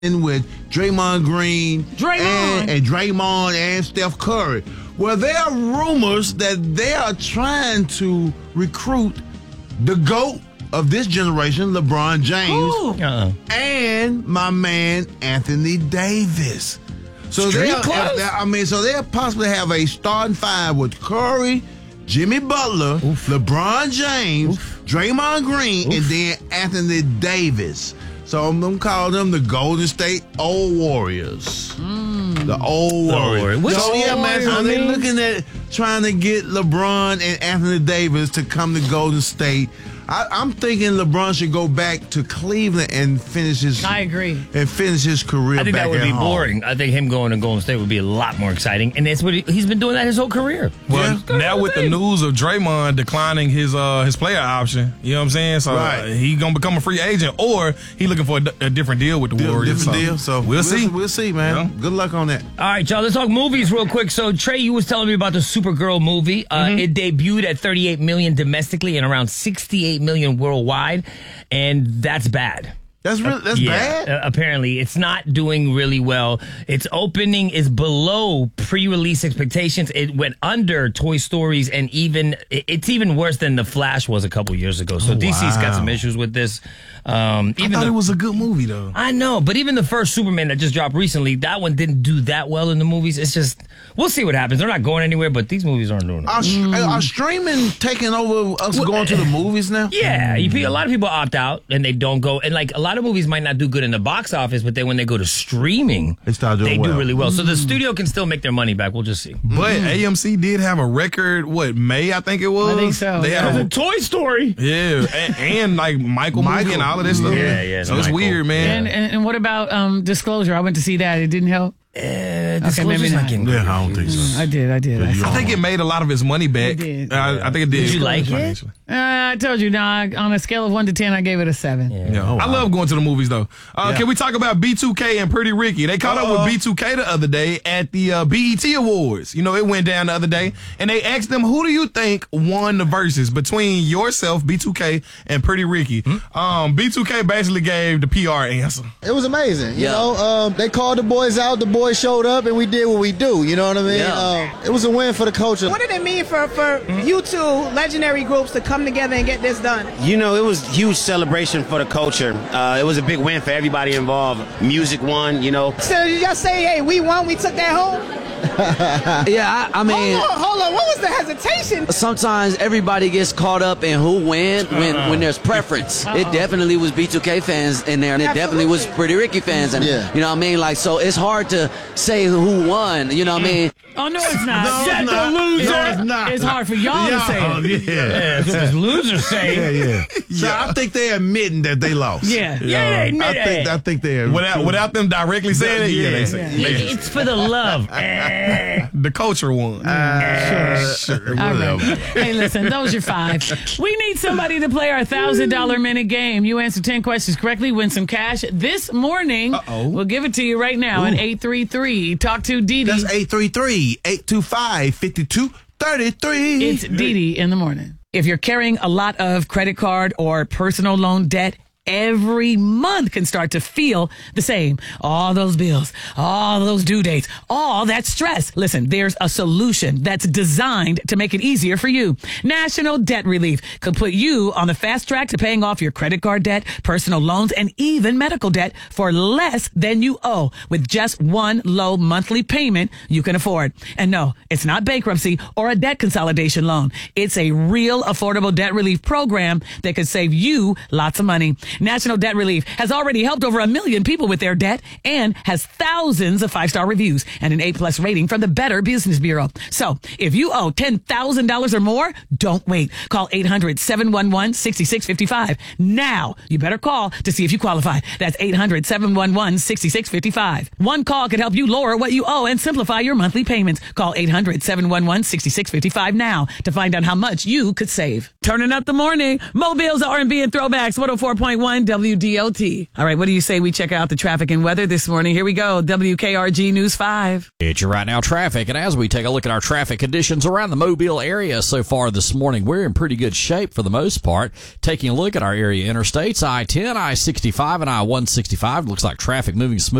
with Draymond Green and Draymond and Steph Curry. Well, there are rumors that they are trying to recruit the GOAT of this generation, LeBron James, and my man Anthony Davis. So they'll possibly have a starting five with Curry, Jimmy Butler, LeBron James, Draymond Green, and then Anthony Davis. So I'm going to call them the Golden State Old Warriors. The Old Warriors. So they're looking at trying to get LeBron and Anthony Davis to come to Golden State. I'm thinking LeBron should go back to Cleveland and finish his. I agree. And finish his career. I think back that would be home. boring. I think him going to Golden State would be a lot more exciting, and that's what he's been doing that his whole career. Well, now with the news of Draymond declining his player option, you know what I'm saying? So he gonna become a free agent, or he looking for a different deal with the Warriors. Different deal. So we'll see. We'll see, man. Yeah. Good luck on that. All right, y'all. Let's talk movies real quick. So Trey, you was telling me about the Supergirl movie. It debuted at 38 million domestically and around 68 million worldwide. And that's bad. That's bad? Apparently, it's not doing really well. Its opening is below pre-release expectations. It went under Toy Stories, and it's even worse than The Flash was a couple years ago. So DC's got some issues with this. I thought it was a good movie, though. I know, but even the first Superman that just dropped recently, that one didn't do that well in the movies. It's just, we'll see what happens. They're not going anywhere, but these movies aren't doing it. Are streaming taking over us going to the movies now? Yeah, a lot of people opt out and they don't go. And like a lot of movies might not do good in the box office, but then when they go to streaming, they do really well. So the studio can still make their money back. We'll just see. But AMC did have a record, May, I think it was? I think so. They had a Toy Story. Yeah, and like Michael movie and all of this stuff. Yeah. So it's weird, man. And what about Disclosure? I went to see that. It didn't help. Disclosure's not getting Yeah, I don't think so. I did. I think it made a lot of his money back. It did. I think it did. Did you like it? I told you, on a scale of 1 to 10, I gave it a 7. Yeah. I love going to the movies, though. Can we talk about B2K and Pretty Ricky? They caught up with B2K the other day at the BET Awards. You know, it went down the other day. And they asked them, who do you think won the verses between yourself, B2K, and Pretty Ricky? B2K basically gave the PR answer. It was amazing. You know, they called the boys out. The boys showed up, and we did what we do. You know what I mean? It was a win for the culture. What did it mean for you two legendary groups to come together and get this done? You know, it was a huge celebration for the culture. It was a big win for everybody involved. Music won, you know. So you just say, hey, we won, we took that home? Yeah, I mean... Hold on, what was the hesitation? Sometimes everybody gets caught up in who win when there's preference. It definitely was B2K fans in there, and it definitely was Pretty Ricky fans. And, you know what I mean? Like, so it's hard to say who won, you know what I mean? Oh, no, it's not. No, it's not. It's hard for y'all to say it. That's what the losers say. So I think they're admitting that they lost. They admit it. I think they're without them directly saying it. They say It's for the love. the culture won. Sure. All right. Hey, listen, those are 5. We need somebody to play our $1,000 minute game. You answer 10 questions correctly, win some cash. This morning, we'll give it to you right now at 833. Talk to Dee Dee. That's 833-825-5233. It's Dee Dee in the morning. If you're carrying a lot of credit card or personal loan debt, every month can start to feel the same. All those bills, all those due dates, all that stress. Listen, there's a solution that's designed to make it easier for you. National Debt Relief could put you on the fast track to paying off your credit card debt, personal loans, and even medical debt for less than you owe with just one low monthly payment you can afford. And no, it's not bankruptcy or a debt consolidation loan. It's a real affordable debt relief program that could save you lots of money. National Debt Relief has already helped over 1 million people with their debt and has thousands of 5-star reviews and an A+ rating from the Better Business Bureau. So if you owe $10,000 or more, don't wait. Call 800-711-6655. Now, you better call to see if you qualify. That's 800-711-6655. One call could help you lower what you owe and simplify your monthly payments. Call 800-711-6655 now to find out how much you could save. Turning up the morning. Mobile's R&B and Throwbacks 104.1 94.1 WDOT. All right, what do you say we check out the traffic and weather this morning? Here we go. WKRG News 5. It's your right now traffic, and as we take a look at our traffic conditions around the Mobile area so far this morning, we're in pretty good shape for the most part. Taking a look at our area interstates, I-10, I-65, and I-165, looks like traffic moving smooth.